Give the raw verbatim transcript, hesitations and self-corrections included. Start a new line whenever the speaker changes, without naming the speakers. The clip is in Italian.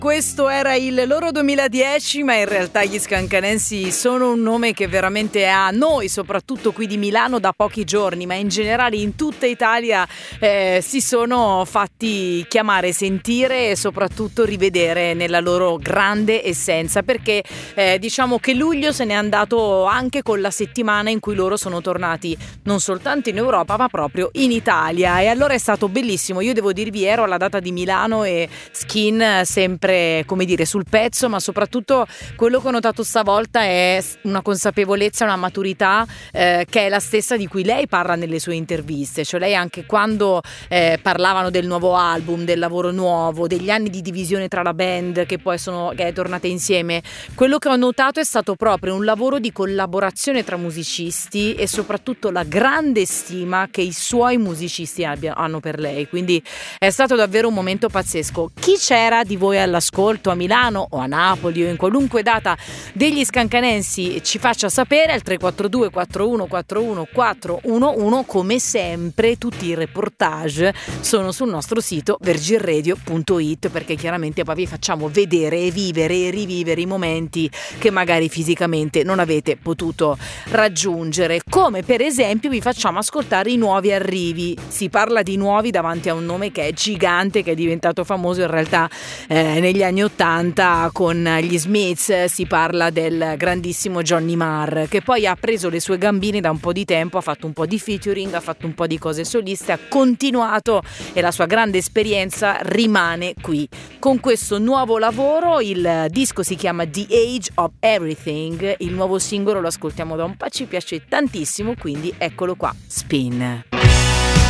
Questo era il loro duemiladieci, ma in realtà gli Scancanensi sono un nome che veramente a noi, soprattutto qui di Milano, da pochi giorni, ma in generale in tutta Italia eh, si sono fatti chiamare, sentire e soprattutto rivedere nella loro grande essenza, perché eh, diciamo che luglio se n'è andato anche con la settimana in cui loro sono tornati non soltanto in Europa ma proprio in Italia, e allora è stato bellissimo. Io devo dirvi, ero alla data di Milano e Skin sempre, come dire, sul pezzo, ma soprattutto quello che ho notato stavolta è una consapevolezza, una maturità eh, che è la stessa di cui lei parla nelle sue interviste. Cioè lei, anche quando eh, parlavano del nuovo album, del lavoro nuovo, degli anni di divisione tra la band che poi sono che è tornata insieme, quello che ho notato è stato proprio un lavoro di collaborazione tra musicisti e soprattutto la grande stima che i suoi musicisti abbia, hanno per lei. Quindi è stato davvero un momento pazzesco. Chi c'era di voi all'ascolto a Milano o a Napoli o in qualunque data degli Scancanensi ci faccia sapere al tre quattro due quattro uno quattro uno quattro uno uno. Come sempre tutti i reportage sono sul nostro sito virgin radio punto it, perché chiaramente poi vi facciamo vedere e vivere e rivivere i momenti che magari fisicamente non avete potuto raggiungere, come per esempio vi facciamo ascoltare i nuovi arrivi. Si parla di nuovi davanti a un nome che è gigante, che è diventato famoso in realtà eh, negli anni ottanta con gli Smiths. Si parla del grandissimo Johnny Marr, che poi ha preso le sue gambine da un po' di tempo, ha fatto un po' di featuring, ha fatto un po' di cose soliste, ha continuato e la sua grande esperienza rimane qui con questo nuovo lavoro. Il disco si chiama The Age of Everything, il nuovo singolo lo ascoltiamo da un po', ci piace tantissimo, quindi eccolo qua, Spin.